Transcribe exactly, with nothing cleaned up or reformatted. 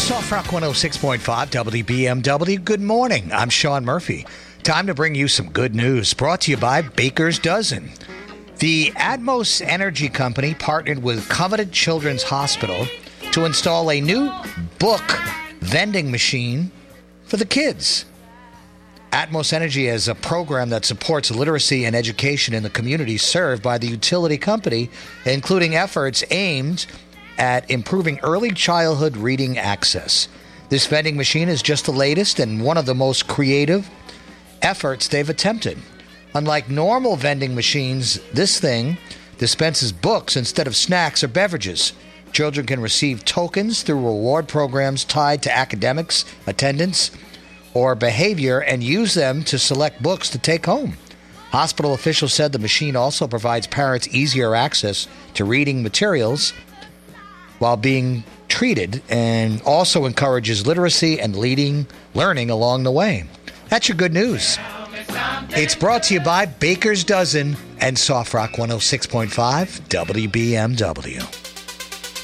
Soft Rock one oh six point five W B M W. Good morning. I'm Sean Murphy. Time to bring you some good news. Brought to you by Baker's Dozen. The Atmos Energy Company partnered with Coveted Children's Hospital to install a new book vending machine for the kids. Atmos Energy is a program that supports literacy and education in the communities served by the utility company, including efforts aimed at improving early childhood reading access. This vending machine is just the latest and one of the most creative efforts they've attempted. Unlike normal vending machines, this thing dispenses books instead of snacks or beverages. Children can receive tokens through reward programs tied to academics, attendance, or behavior and use them to select books to take home. Hospital officials said the machine also provides parents easier access to reading materials while being treated, and also encourages literacy and leading learning along the way. That's your good news. It's brought to you by Baker's Dozen and Soft Rock one oh six point five W B M W.